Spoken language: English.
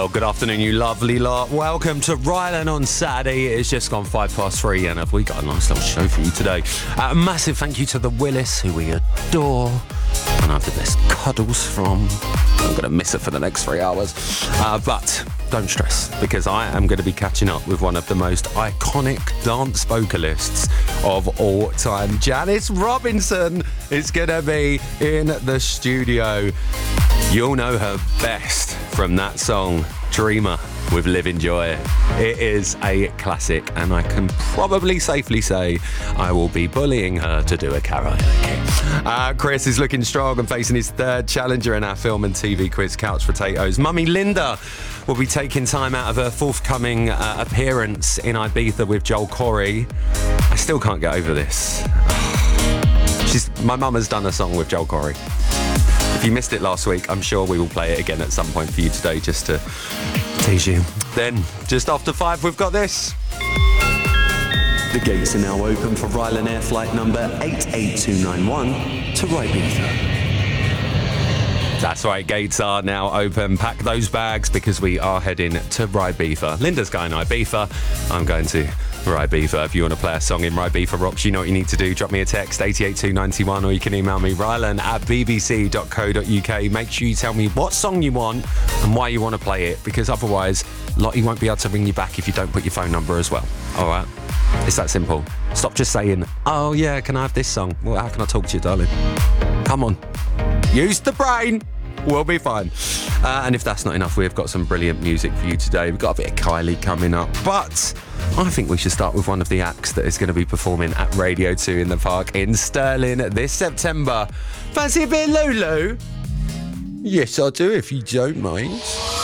Well, good afternoon, you lovely lot. Welcome to Rylan on Saturday. It's just gone 3:05, and we got a nice little show for you today. A massive thank you to the Willis, who we adore, and I have the best cuddles from. I'm going to miss it for the next 3 hours. But don't stress, because I am going to be catching up with one of the most iconic dance vocalists of all time. Janice Robinson is going to be in the studio. You'll know her best from that song, Dreamer, with Living Joy. It is a classic, and I can probably safely say I will be bullying her to do a karaoke. Chris is looking strong and facing his third challenger in our film and TV quiz, Couch Potatoes. Mummy Linda will be taking time out of her forthcoming appearance in Ibiza with Joel Corey. I still can't get over this. My mum has done a song with Joel Corey. If you missed it last week, I'm sure we will play it again at some point for you today, just to tease you. Then, just after 5, we've got this. The gates are now open for Rylan Air flight number 88291 to Ibiza. That's right, gates are now open. Pack those bags because we are heading to Ibiza. Linda's going to Ibiza. I'm going to Ibiza. If you want to play a song in Ibiza Rocks, you know what you need to do. Drop me a text, 88291, or you can email me, rylan@bbc.co.uk. Make sure you tell me what song you want and why you want to play it, because otherwise Lottie won't be able to ring you back if you don't put your phone number as well. All right? It's that simple. Stop just saying, oh yeah, can I have this song? Well, how can I talk to you, darling? Come on. Use the brain. We'll be fine. And if that's not enough, we've got some brilliant music for you today. We've got a bit of Kylie coming up. But I think we should start with one of the acts that is going to be performing at Radio 2 in the Park in Stirling this September. Fancy a bit of Lulu? Yes, I do, if you don't mind.